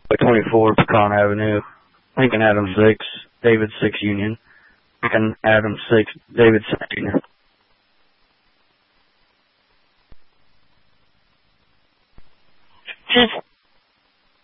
24 Pecan Avenue, Lincoln Adams 6, David 6 Union, Lincoln Adams 6, David 6 Union. Just